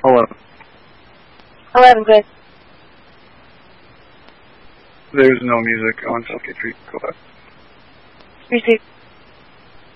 11. 11, good. There's no music on Self-Get Treat. Go ahead. Receive.